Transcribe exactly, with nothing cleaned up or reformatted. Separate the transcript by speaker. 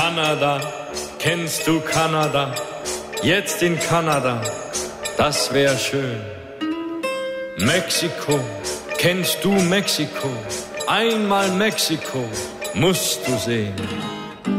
Speaker 1: Kanada, kennst du Kanada? Jetzt in Kanada, das wär schön. Mexiko, kennst du Mexiko? Einmal Mexiko musst du sehen.